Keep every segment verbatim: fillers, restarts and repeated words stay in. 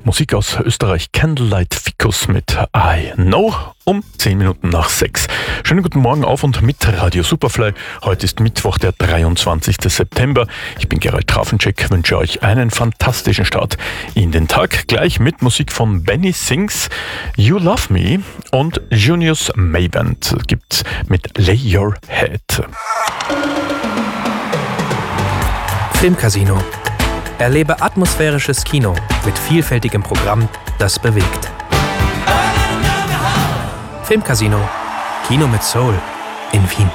Musik aus Österreich, Candlelight Ficus mit I Know um zehn Minuten nach sechs. Schönen guten Morgen auf und mit Radio Superfly. Heute ist Mittwoch, der dreiundzwanzigste September. Ich bin Gerald Trafenczek, wünsche euch einen fantastischen Start in den Tag. Gleich mit Musik von Benny Sings, You Love Me und Junius Mayband gibt's mit Lay Your Head. Filmcasino. Erlebe atmosphärisches Kino mit vielfältigem Programm, das bewegt. Filmcasino. Kino mit Soul in Wien.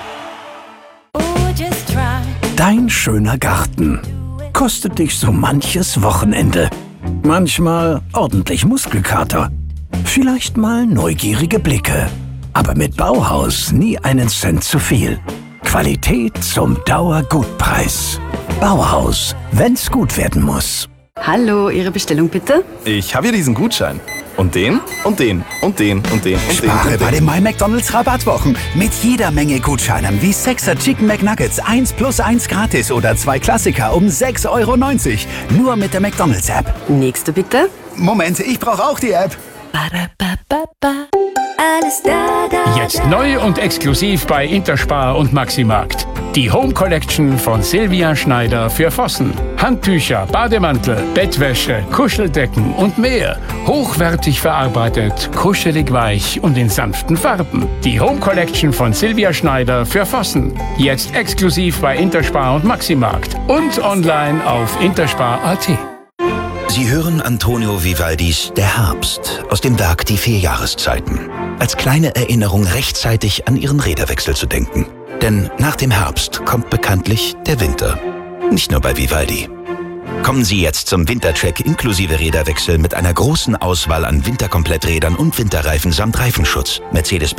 Dein schöner Garten kostet dich so manches Wochenende. Manchmal ordentlich Muskelkater. Vielleicht mal neugierige Blicke. Aber mit Bauhaus nie einen Cent zu viel. Qualität zum Dauergutpreis. Bauhaus, wenn's gut werden muss. Hallo, Ihre Bestellung bitte? Ich habe hier diesen Gutschein. Und den, und den, und den, und den, und den. Spare bei den My McDonald's Rabattwochen. Mit jeder Menge Gutscheinen wie Sechser Chicken McNuggets eins plus eins gratis oder zwei Klassiker um sechs Euro neunzig. Nur mit der McDonald's App. Nächste bitte? Moment, ich brauche auch die App. Alles da, da, Jetzt neu und exklusiv bei Interspar und Maximarkt. Die Home Collection von Silvia Schneider für Vossen. Handtücher, Bademantel, Bettwäsche, Kuscheldecken und mehr. Hochwertig verarbeitet, kuschelig weich und in sanften Farben. Die Home Collection von Silvia Schneider für Vossen. Jetzt exklusiv bei Interspar und Maximarkt. Und online auf interspar punkt at. Sie hören Antonio Vivaldis Der Herbst aus dem Werk Die vier Jahreszeiten. Als kleine Erinnerung rechtzeitig an Ihren Räderwechsel zu denken. Denn nach dem Herbst kommt bekanntlich der Winter. Nicht nur bei Vivaldi. Kommen Sie jetzt zum Wintercheck inklusive Räderwechsel mit einer großen Auswahl an Winterkompletträdern und Winterreifen samt Reifenschutz. Mercedes